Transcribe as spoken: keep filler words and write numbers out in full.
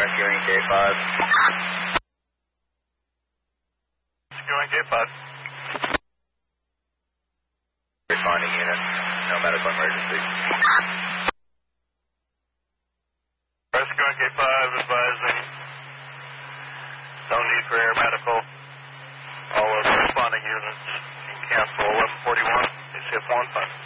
Rescuing J five. Rescuing J five. Responding unit. No medical emergency. Rescuing J five advising no need for air medical. All of the responding units can cancel eleven forty-one. They ship one five.